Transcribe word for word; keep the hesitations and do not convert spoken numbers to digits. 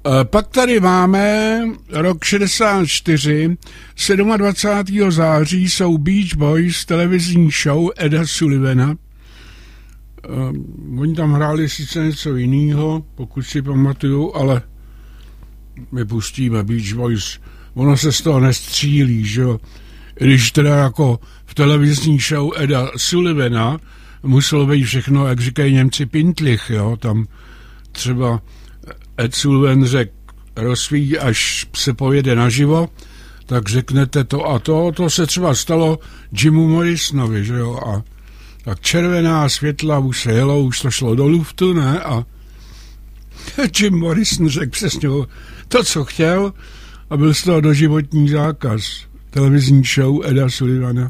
Pak tady máme rok šedesát čtyři, dvacátého sedmého září jsou Beach Boys, televizní show Eda Sullivana. Oni tam hráli sice něco jiného, pokud si pamatuju, ale my pustíme Beach Boys. Ono se z toho nestřílí, že jo. Když teda jako v televizní show Eda Sullivana muselo být všechno, jak říkají Němci, pintlich, jo. Tam třeba Ed Sullivan řekl, rozvíjí, až se pojede naživo, tak řeknete to a to. To se třeba stalo Jimu Morrisonovi, že jo. A tak červená světla už se jelo, už to šlo do luftu, ne? A Jim Morrison řekl přesně to, co chtěl, a byl z toho doživotní zákaz. Televizní show Eda Sullivana.